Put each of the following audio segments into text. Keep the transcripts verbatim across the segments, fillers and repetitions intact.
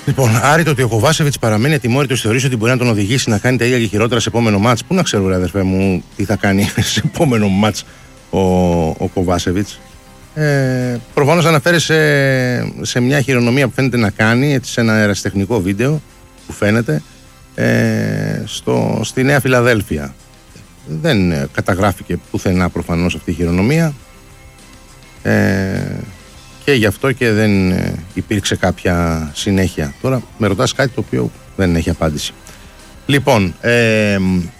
Λοιπόν, Άρη, το ότι ο Κοβάσεβιτς παραμένει ατιμόρυτος, θεωρείς ότι μπορεί να τον οδηγήσει να κάνει τα ίδια και χειρότερα σε επόμενο μάτς? Πού να ξέρω, ρε αδερφέ μου, τι θα κάνει σε επόμενο μάτς ο, ο Κοβάσεβιτς. Ε, προφανώς αναφέρει σε, σε μια χειρονομία που φαίνεται να κάνει, έτσι, σε ένα αεραστεχνικό βίντεο που φαίνεται ε, στο, στη Νέα Φιλαδέλφια. Δεν καταγράφηκε πουθενά προφανώς αυτή η χειρονομία. Ε, και γι' αυτό και δεν υπήρξε κάποια συνέχεια. Τώρα με ρωτάς κάτι το οποίο δεν έχει απάντηση. Λοιπόν, ε,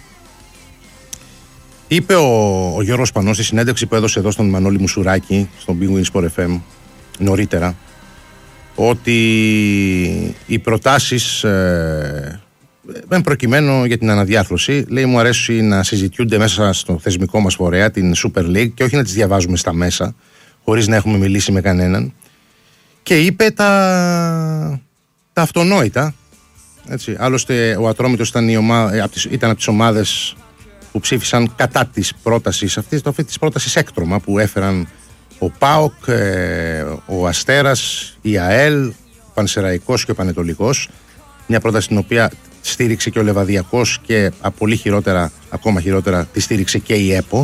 είπε ο, ο Γιώργος Σπανός στη συνέντευξη που έδωσε εδώ στον Μανώλη Μουσουράκη στον Big Win Sport εφ εμ νωρίτερα, ότι οι προτάσεις ε, εν προκειμένου για την αναδιάρθρωση, λέει, μου αρέσει να συζητιούνται μέσα στο θεσμικό μας φορέα, την Super League, και όχι να τις διαβάζουμε στα μέσα χωρίς να έχουμε μιλήσει με κανέναν. Και είπε τα, τα αυτονόητα, έτσι. Άλλωστε ο Ατρόμητος ήταν, η ομάδα, ήταν από τις ομάδες που ψήφισαν κατά της πρότασης αυτής, το της πρότασης έκτρωμα που έφεραν ο ΠΑΟΚ, ο Αστέρας, η ΑΕΛ, ο Πανσεραϊκός και ο Πανετολικός. Μια πρόταση την οποία στήριξε και ο Λεβαδιακός και πολύ χειρότερα, ακόμα χειρότερα, τη στήριξε και η ΕΠΟ.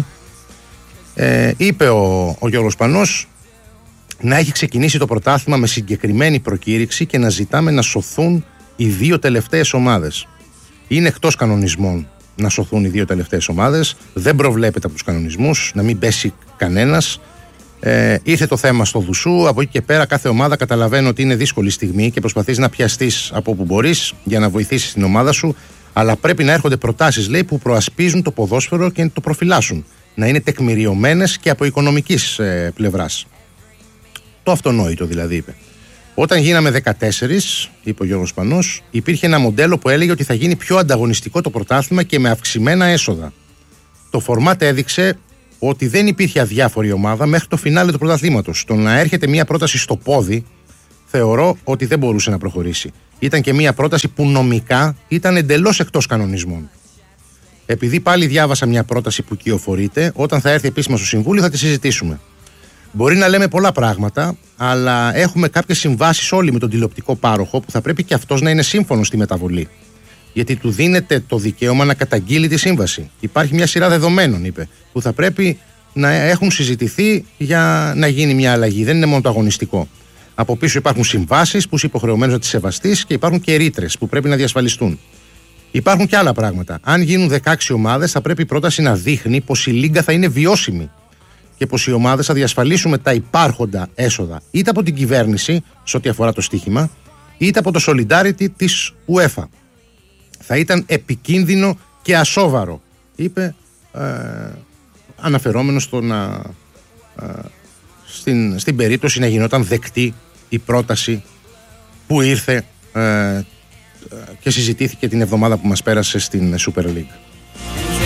Ε, είπε ο, ο Γιώργος Σπανός να έχει ξεκινήσει το πρωτάθλημα με συγκεκριμένη προκήρυξη και να ζητάμε να σωθούν οι δύο τελευταίες ομάδες. Είναι εκτός κανονισμών να σωθούν οι δύο τελευταίες ομάδες, δεν προβλέπεται από τους κανονισμούς να μην πέσει κανένας. Ε, ήρθε το θέμα στο Δουσού, από εκεί και πέρα κάθε ομάδα καταλαβαίνει ότι είναι δύσκολη στιγμή και προσπαθείς να πιαστείς από όπου μπορείς για να βοηθήσεις την ομάδα σου, αλλά πρέπει να έρχονται προτάσεις, λέει, που προασπίζουν το ποδόσφαιρο και το προφυλάσσουν, να είναι τεκμηριωμένες και από οικονομικής ε, πλευράς. Το αυτονόητο δηλαδή, είπε. Όταν γίναμε δεκατέσσερις, είπε ο Γιώργος Σπανός, υπήρχε ένα μοντέλο που έλεγε ότι θα γίνει πιο ανταγωνιστικό το πρωτάθλημα και με αυξημένα έσοδα. Το φορμάτ έδειξε ότι δεν υπήρχε αδιάφορη ομάδα μέχρι το φινάλε του πρωταθλήματος. Το να έρχεται μια πρόταση στο πόδι, θεωρώ ότι δεν μπορούσε να προχωρήσει. Ήταν και μια πρόταση που νομικά ήταν εντελώς εκτός κανονισμών. Επειδή πάλι διάβασα μια πρόταση που κυοφορείται, όταν θα έρθει επίσημα στο Συμβούλιο θα τη συζητήσουμε. Μπορεί να λέμε πολλά πράγματα, αλλά έχουμε κάποιες συμβάσεις όλοι με τον τηλεοπτικό πάροχο που θα πρέπει και αυτός να είναι σύμφωνος στη μεταβολή. Γιατί του δίνεται το δικαίωμα να καταγγείλει τη σύμβαση. Υπάρχει μια σειρά δεδομένων, είπε, που θα πρέπει να έχουν συζητηθεί για να γίνει μια αλλαγή. Δεν είναι μόνο το αγωνιστικό. Από πίσω υπάρχουν συμβάσεις που είσαι υποχρεωμένος να τις σεβαστείς και υπάρχουν και ρήτρες που πρέπει να διασφαλιστούν. Υπάρχουν και άλλα πράγματα. Αν γίνουν δεκαέξι ομάδες, θα πρέπει η πρόταση να δείχνει πως η Λίγκα θα είναι βιώσιμη και πως οι ομάδες θα διασφαλίσουν τα υπάρχοντα έσοδα είτε από την κυβέρνηση, σε ό,τι αφορά το στοίχημα, είτε από το Solidarity της UEFA. Θα ήταν επικίνδυνο και ασόβαρο, είπε, ε, αναφερόμενος στο να, ε, στην, στην περίπτωση να γινόταν δεκτή η πρόταση που ήρθε ε, και συζητήθηκε την εβδομάδα που μας πέρασε στην Super League.